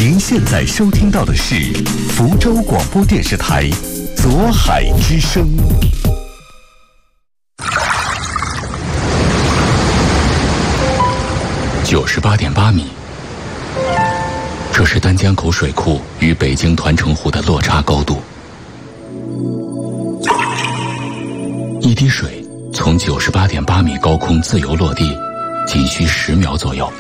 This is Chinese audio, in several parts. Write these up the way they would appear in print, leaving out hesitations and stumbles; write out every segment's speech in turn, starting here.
您现在收听到的是福州广播电视台左海之声。98.8米，这是丹江口水库与北京团城湖的落差高度。一滴水从98.8米高空自由落地，仅需10秒左右。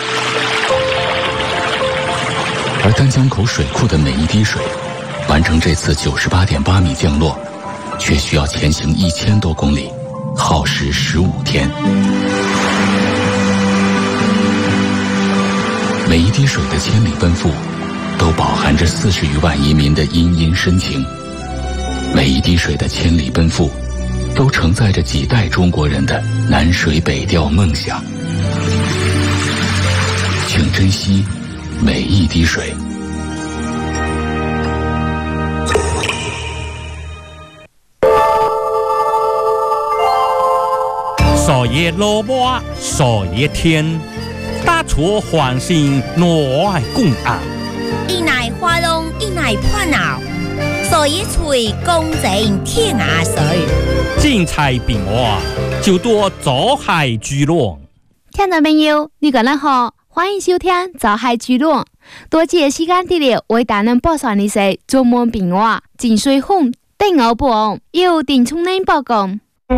而丹江口水库的每一滴水，完成这次98.8米降落，却需要前行1000多公里，耗时15天。每一滴水的千里奔赴，都饱含着40余万移民的殷殷深情；每一滴水的千里奔赴，都承载着几代中国人的南水北调梦想。请珍惜每一滴水。 少爷萝卜少爷天，大厨欢心我爱公啊， 一奶花龙一奶破脑，少爷吹公正天涯水， 精彩变化就多早海聚落。 听众朋友，你个人好，欢迎收听早海聚落。多谢时间地里为大人播送的是中文变化金水红丁我播，由丁聪明报告。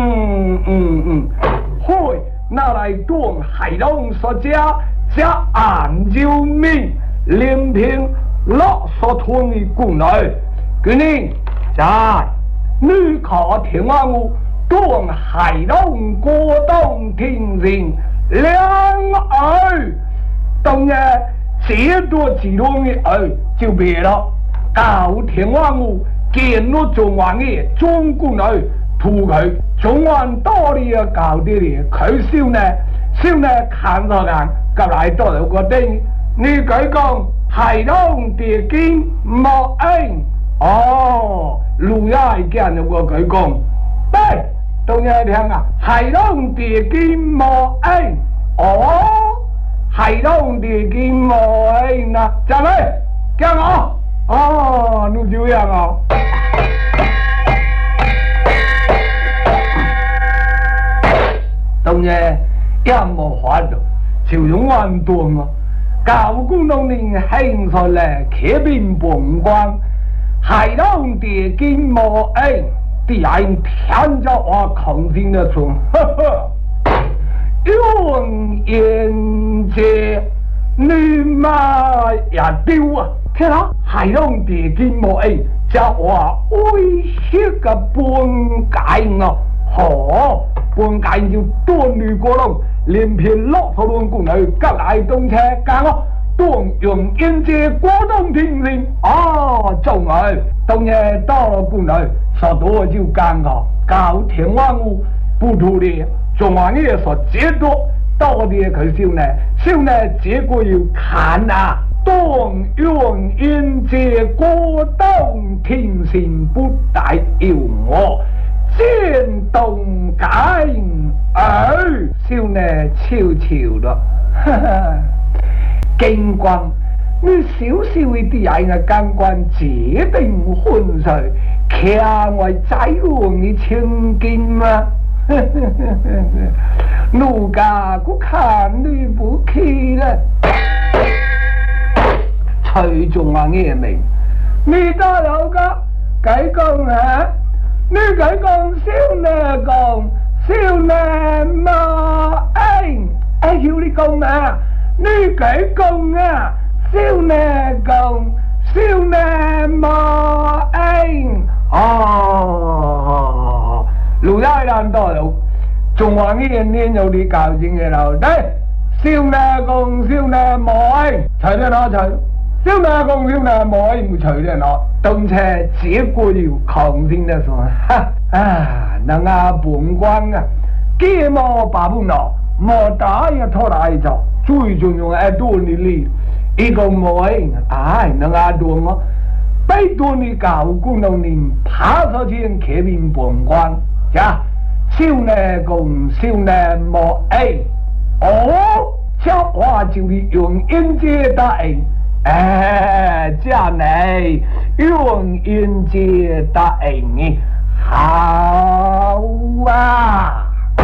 嗨，拿来当海龙所家加按照命连平落所吞的过来，给你在你考天王屋当海龙过冬天人两耳，当然这多几龙的耳就别了，搞天王屋见了中王爷中过来。土佢中環多啲啊，搞啲嘢，佢燒呢看咗眼，夾嚟多有個丁，你佢講係窿地經莫應，哦，路呀係見有個佢講，對，當然聽啊，係窿地經莫應，哦，係窿地經莫應啊，就係，聽我，哦，你就樣啊。當然也冇法度，就用運動啊！教工農年興出嚟，開邊半關，係當地經冇誒，啲人聽咗我抗戰嘅從，呵呵，用言者你媽也丟啊！聽下，係當地經冇誒，就話威脅嘅半解啊！好。半界要端女過龍，連片落頭龍過嚟，隔嚟東車間咯，當用煙遮過冬天線，啊，做愛，當夜到了過嚟，所多就間個，搞天王屋，不圖的，仲話你所接多，到底佢少呢，結果要看啊，當用煙遮過冬天線不大要我。先動解耳，少呢悄悄咯，哈哈！經關，你少少啲人嘅經關，指定歡水，強為仔王嘅千金嘛，奴家個看你不起啦，隨眾話嘢明，你家有個計講啊！你佢講少呢嘛叫你講啊！你佢講啊，少呢嘛哦，路拉難多路，仲話呢年有啲教正嘅路，對，少呢嘛隨便攞隨。少呢講少呢冇唔隨便攞，動車結果要抗戰的時候，哈啊，能啊半關啊，幾冇把本攞，冇打也拖來做，最重要係多你哩，一個冇能啊多我，俾多你教官到年爬上前企邊半關，呀，少呢冇哦，這話就是用英姐答應。 哎，这呢，用因这答应